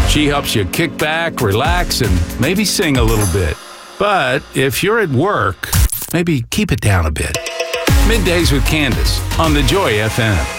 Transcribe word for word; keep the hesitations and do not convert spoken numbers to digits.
She helps you kick back, relax, and maybe sing a little bit. But if you're at work, maybe keep it down a bit. Middays with Candace on the Joy F M.